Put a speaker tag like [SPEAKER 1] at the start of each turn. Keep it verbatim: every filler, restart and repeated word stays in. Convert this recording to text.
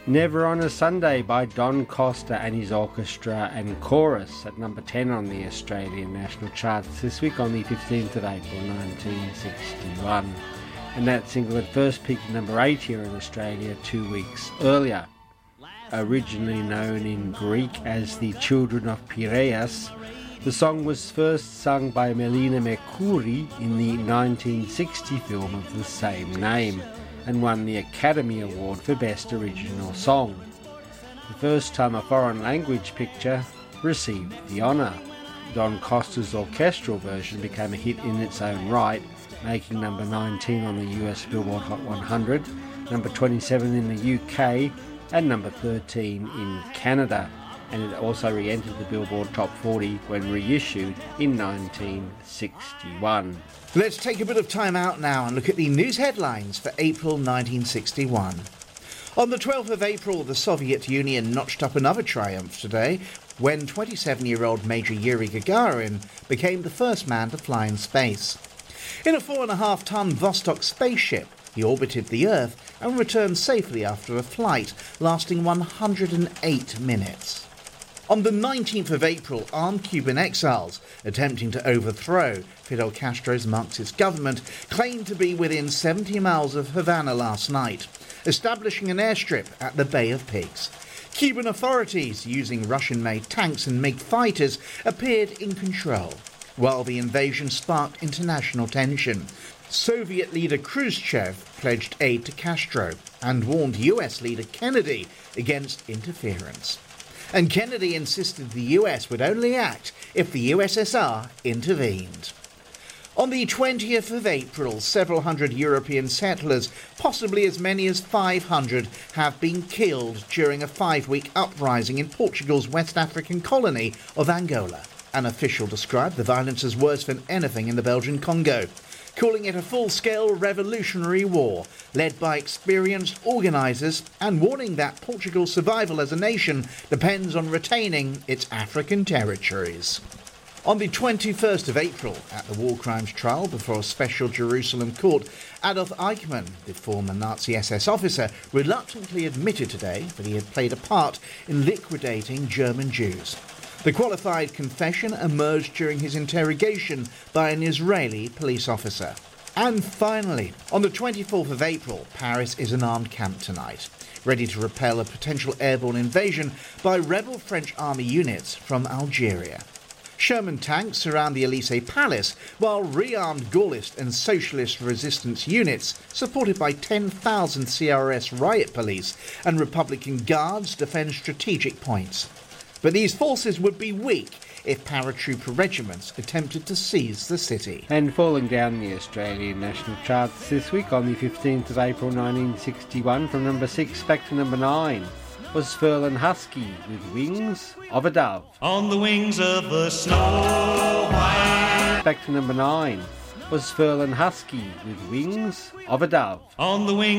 [SPEAKER 1] Never on a Sunday by Don Costa and his orchestra and chorus at number ten on the Australian national charts this week on the fifteenth of April nineteen sixty-one. And that single had first peaked at number eight here in Australia two weeks earlier. Originally known in Greek as The Children of Piraeus, the song was first sung by Melina Mercouri in the nineteen sixty film of the same name, and won the Academy Award for Best Original Song. The first time a foreign language picture received the honour. Don Costa's orchestral version became a hit in its own right, making number nineteen on the U S Billboard Hot one hundred, number twenty-seven in the U K, and number thirteen in Canada. And it also re-entered the Billboard Top forty when reissued in nineteen sixty-one.
[SPEAKER 2] Let's take a bit of time out now and look at the news headlines for April nineteen sixty-one. On the twelfth of April, the Soviet Union notched up another triumph today when twenty-seven-year-old Major Yuri Gagarin became the first man to fly in space. In a four and a half ton Vostok spaceship, he orbited the Earth and returned safely after a flight lasting one hundred eight minutes. On the nineteenth of April, armed Cuban exiles attempting to overthrow Fidel Castro's Marxist government claimed to be within seventy miles of Havana last night, establishing an airstrip at the Bay of Pigs. Cuban authorities, using Russian-made tanks and MiG fighters, appeared in control, while the invasion sparked international tension. Soviet leader Khrushchev pledged aid to Castro and warned U S leader Kennedy against interference. And Kennedy insisted the U S would only act if the U S S R intervened. On the twentieth of April, several hundred European settlers, possibly as many as five hundred, have been killed during a five-week uprising in Portugal's West African colony of Angola. An official described the violence as worse than anything in the Belgian Congo, calling it a full-scale revolutionary war led by experienced organisers and warning that Portugal's survival as a nation depends on retaining its African territories. On the twenty-first of April, at the war crimes trial before a special Jerusalem court, Adolf Eichmann, the former Nazi S S officer, reluctantly admitted today that he had played a part in liquidating German Jews. The qualified confession emerged during his interrogation by an Israeli police officer. And finally, on the twenty-fourth of April, Paris is an armed camp tonight, ready to repel a potential airborne invasion by rebel French army units from Algeria. Sherman tanks surround the Élysée Palace, while rearmed Gaullist and socialist resistance units, supported by ten thousand C R S riot police and Republican guards, defend strategic points. But these forces would be weak if paratrooper regiments attempted to seize the city.
[SPEAKER 1] And falling down the Australian national charts this week on the fifteenth of April nineteen sixty-one, from number six back to number nine, was Furlan Husky with Wings of a Dove.
[SPEAKER 3] On the wings of a snow white.
[SPEAKER 1] Back to number nine was Furlan Husky with Wings of a Dove.
[SPEAKER 3] On the wings